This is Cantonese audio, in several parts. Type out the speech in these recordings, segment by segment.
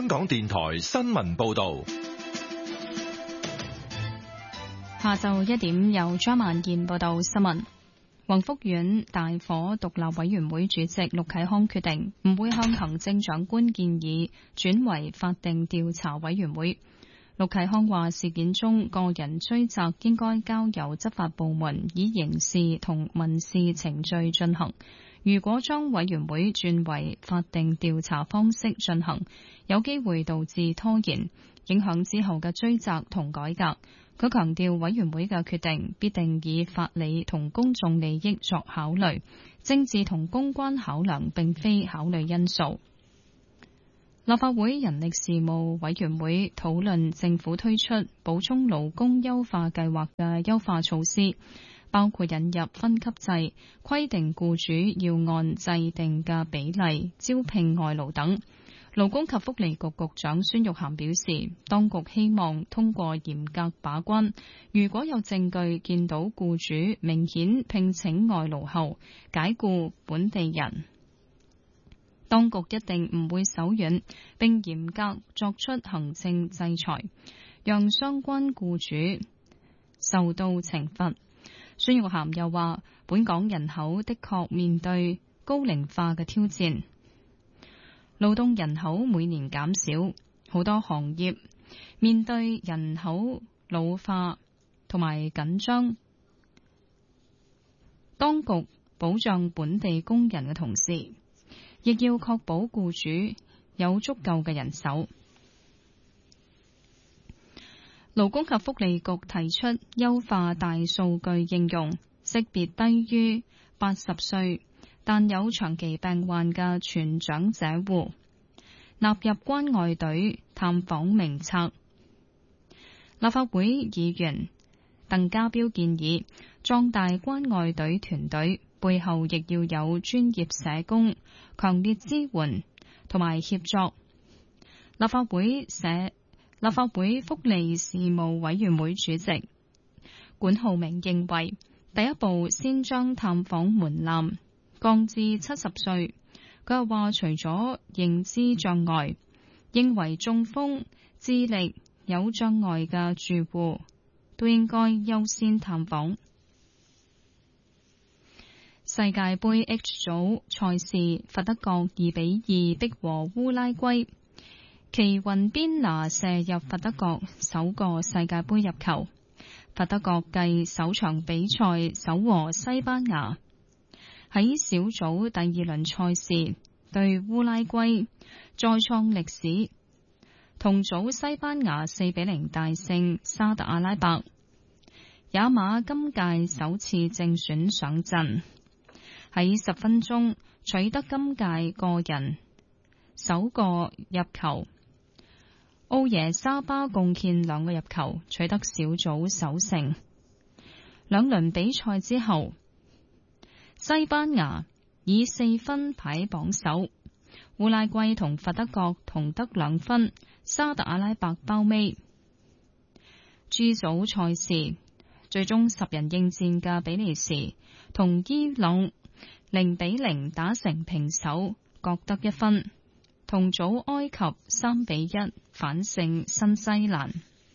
港電台新聞報道。 下晝1點由張萬燕報道新聞。宏福苑大火獨立委員會主席陸啟康決定唔會向行政長官建議轉為法定調查委員會。陸啟康話事件中個人追責應該交由執法部門以刑事同民事程序進行。如果將委員會轉為法定調查方式進行，有機會導致拖延，影響之後嘅追責同改革。佢強調委員會嘅決定必定以法理同公眾利益作考慮，政治同公關考量並非考慮因素。立法會人力事務委員會討論政府推出補充勞工優化計劃嘅優化措施，包括引入分級制，規定僱主要按制定嘅比例招聘外勞等。勞工及福利局局長孫玉菡表示，當局希望通過嚴格把關，如果有證據見到僱主明顯聘請外勞後解僱本地人，當局一定唔會手軟，並嚴格作出行政制裁，讓相關僱主受到懲罰。孫玉菡又話，本港人口的確面對高齡化嘅挑戰，勞動人口每年減少，好多行業面對人口老化同埋緊張。當局保障本地工人嘅同時，亦要確保僱主有足夠嘅人手。勞工及福利局提出優化大數據應用，識別低於80歲但有長期病患嘅全長者戶，納入關愛隊探訪名冊。立法會議員鄧家彪建議壯大關愛隊團隊，背後亦要有專業社工，強烈支援同埋協作。立法會福利事務委員會主席管浩明認為，第一步先將探訪門檻降至70歲。佢又話，除咗認知障礙，認為中風、智力有障礙嘅住戶都應該優先探訪。世界盃 H 組賽事，佛得角2-2逼和烏拉圭，奇雲邊拿射入佛得角首個世界盃入球。佛得角繼首場比賽首和西班牙，喺小組第二輪賽事對烏拉圭再創歷史，同組西班牙4-0大勝沙特阿拉伯。也馬今屆首次正選上陣，喺10分鐘取得今屆個人首個入球。奧耶沙巴貢獻2個入球，取得小組首勝。兩輪比賽之後，西班牙以4分排榜首，烏拉圭同佛得角同得2分，沙特阿拉伯包尾。G 組賽事最終10人應戰嘅比利時同伊朗0-0打成平手，各得1分。同組埃及3-1反勝新西蘭。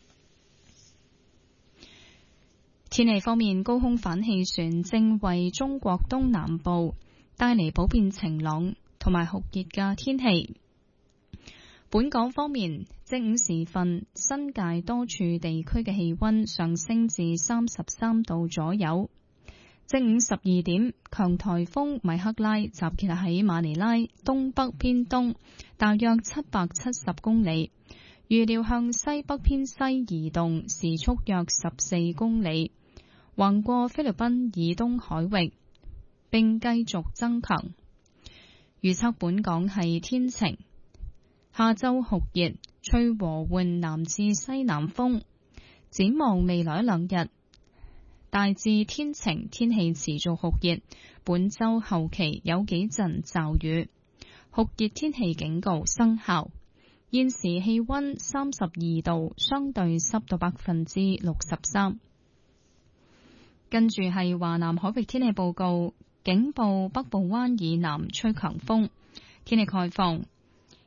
天氣方面，高空反氣旋正為中國東南部帶嚟普遍晴朗同埋酷熱嘅天氣。本港方面，正午時分，新界多處地區嘅氣溫上升至33度左右。正午12點，強颱風米克拉集結喺馬尼拉東北偏東大約770公里，預料向西北偏西移動，時速約14公里，橫過菲律賓以東海域，並繼續增強。預測本港係天晴，下晝酷熱，吹和緩南至西南風。展望未來2日，大致天晴，天氣持續酷熱。本周後期有幾陣驟雨，酷熱天氣警告生效。現時氣溫32度，相對濕度63%。跟住係華南海域天氣報告，警報北部灣以南吹強風。天氣概況，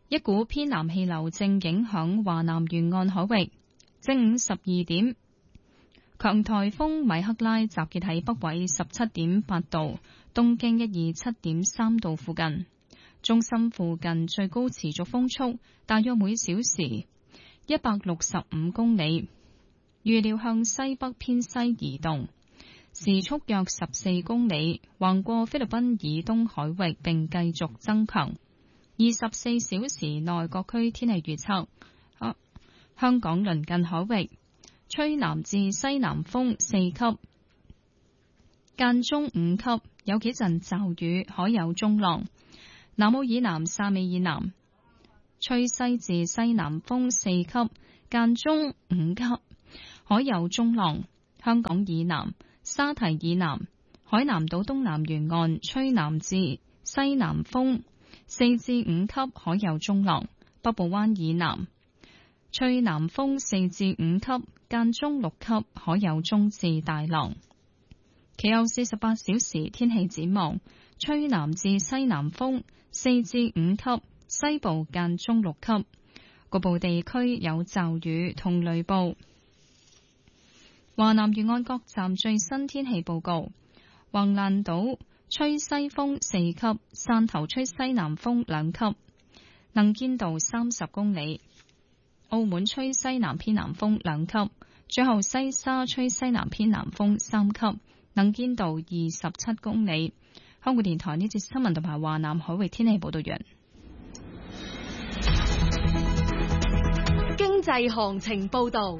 一股偏南氣流正影響華南沿岸海域。正午12點，強颱風米克拉集結喺北緯17.8度、東經127.3度附近。中心附近最高持續風速大約每小時165公里，預料向西北偏西移動，時速約14公里，橫過菲律賓以東海域並繼續增強。24小時內各區天氣預測：香港鄰近海域吹南至西南風4級，間中5級，有幾陣驟雨，海有中浪。南澳以南、汕尾以南吹西至西南風4級，間中5級，海有中浪。香港以南、沙堤以南、海南島東南沿岸吹南至西南風4至5級，海有中浪。北部灣以南吹南風4至5級，間中6級，海有中至大浪。其後48小時天氣展望：吹南至西南風4至5級，西部間中6級，局部地區有驟雨同雷暴。華南沿岸各站最新天氣報告：橫瀾島吹西風4級，汕頭吹西南風2級，能見度30公里；澳門吹西南偏南風2級，最後西沙吹西南偏南風3級，能見度27公里。香港電台呢節新聞同埋華南海域天氣報道完。 經濟行情報道。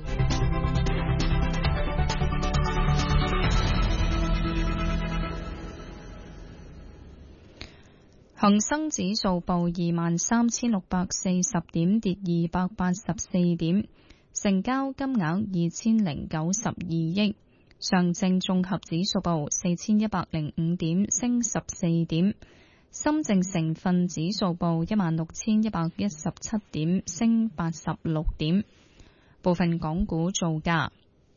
恒生指數報23,640點，跌284點，成交金額2092億。上證綜合指數報4105點，升14點。深證成分指數報16,117點，升86點。部分港股造價：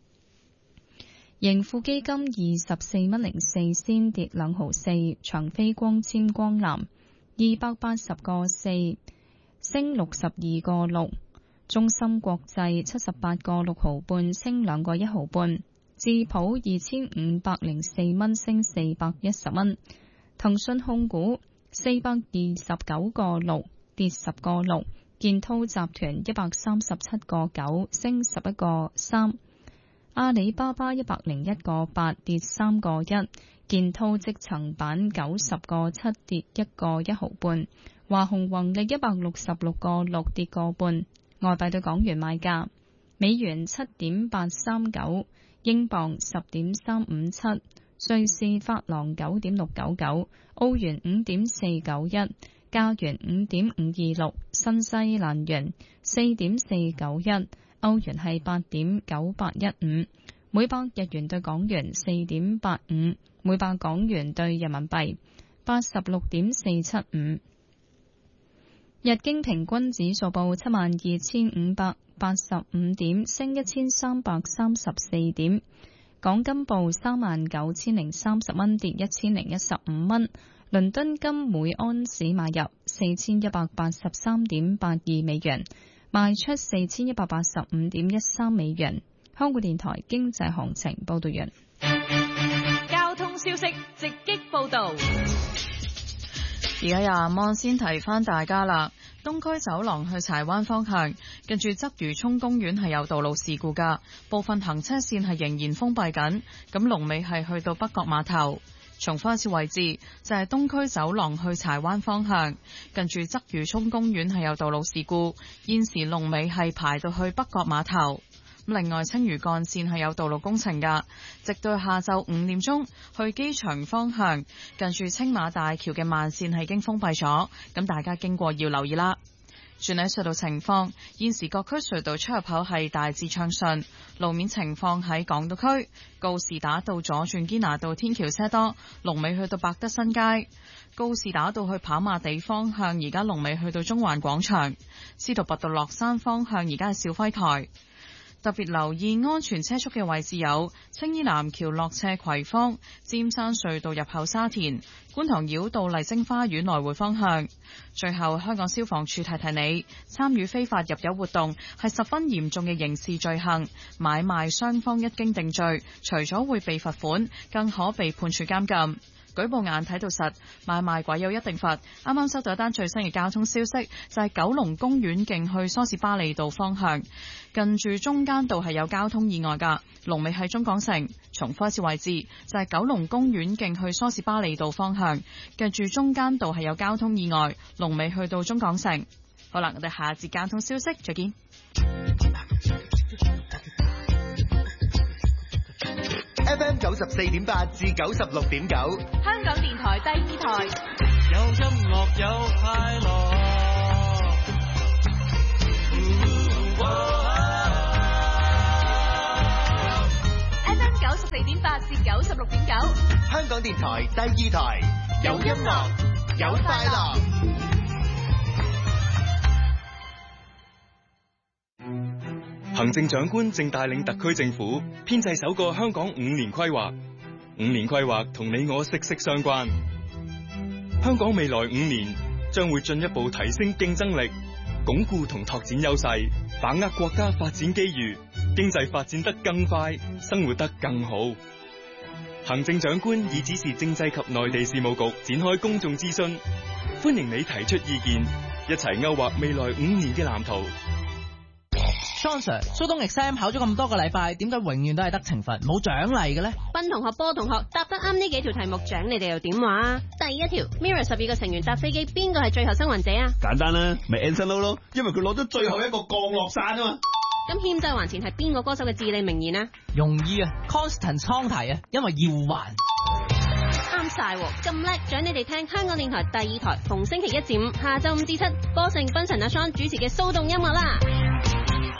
盈富基金24.04仙跌2毫4，長飛光纖光纜280個4升62個6，中芯國際78個6毫半升2個1毫半，智普2504蚊升410蚊，騰訊控股429個6跌10個6，建滔集團137個9升11個3，阿里巴巴101個8跌3個1，建滔積層板90個7跌1個1毫半，華虹宏利166個6跌個半。外幣對港元買價：美元7.839，英鎊10.357，瑞士法郎9.699，澳元5.491，加元5.526，新西蘭元4.491，歐元係8.9815，每百日元對港元4.85，每百港元對人民幣86.475。日經平均指數報72,585點，升1334點。港金報39,030蚊，跌1,015蚊。倫敦金每安士買入4183.82美元，賣出4185.13美元。香港電台經濟行情報道完。 交通消息直擊報道。 而家廿蚊先提翻大家啦，東區走廊去柴灣方向，近住鰂魚涌公園係有道路事故㗎，部分行車線係仍然封閉緊，咁龍尾係去到北角碼頭。重複一次位置就係東區走廊去柴灣方向，近住鰂魚涌公園係有道路事故，現時龍尾係排到去北角碼頭。另外青嶼幹線係有道路工程㗎，直到下晝5點鐘去機場方向，近住青馬大橋嘅慢線係已經封閉咗，咁大家經過要留意啦。轉喺隧道情況，現時各區隧道出入口係大致暢順，路面情況喺港島區告士打道左轉堅拿道天橋車多，龍尾去到百德新街；告士打道去跑馬地方向，而家龍尾去到中環廣場；司徒拔道落山方向，而家係肇輝台。 特別留意安全車速嘅位置有青衣南橋落斜葵芳、尖山隧道入口沙田、觀塘繞道麗晶花園來回方向。最後，香港消防處提提你，參與非法入油活動係十分嚴重嘅刑事罪行，買賣雙方一經定罪，除咗會被罰款，更可被判處監禁。舉報眼睇到實，買賣鬼有一定罰。啱啱收到一單最新嘅交通消息，就係九龍公園徑去梳士巴利道方向，近住中間道係有交通意外㗎，龍尾喺中港城。重複一次位置，就係九龍公園徑去梳士巴利道方向，近住中間道係有交通意外，龍尾去到中港城。好啦，我哋下節交通消息再見。 FM 94.8至96.9， 香港電台第二台， 有音樂有快樂。 FM 94.8至96.9， 香港電台第二台，有音樂有快樂。 行政長官正帶領特區政府編製首個香港5年規劃。5年規劃同你我息息相關。香港未來5年將會進一步提升競爭力，鞏固同拓展優勢，把握國家發展機遇，經濟發展得更快，生活得更好。行政長官已指示政制及內地事務局展開公眾諮詢，歡迎你提出意見，一齊勾畫未來5年嘅藍圖。 Sean Sir， 蘇東 exam 考咗咁多個禮拜，點解永遠都係得懲罰冇獎勵嘅咧？ 斌同學、波同學答得啱呢幾條題目，獎你哋又點話啊？第一條 ，Mirror 12個成員搭飛機，邊個係最後生還者啊？ 簡單啦，咪 Anson Lo 咯，因為佢攞咗最後一個降落傘啊嘛。 咁欠債還錢係邊個歌手嘅至理名言啊？ 容易啊 ，Constant 倉提啊，因為要還。 啱晒，咁叻，獎你哋聽香港電台第二台，逢星期1至5下晝5至7，歌聖、斌神阿 Sean 主持嘅騷動音樂啦。